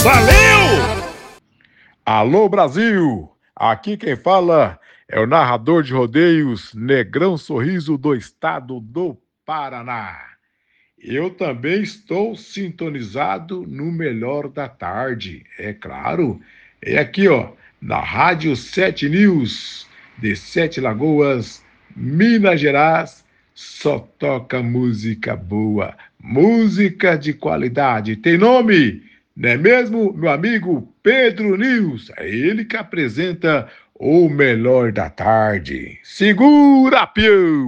Valeu! Alô Brasil! Aqui quem fala é o narrador de rodeios Negrão Sorriso do estado do Paraná. Eu também estou sintonizado no Melhor da Tarde, é claro. É aqui, ó, na Rádio 7 News, de Sete Lagoas, Minas Gerais. Só toca música boa, música de qualidade. Tem nome, não é mesmo, meu amigo Pedro News? É ele que apresenta o Melhor da Tarde. Segura, pião!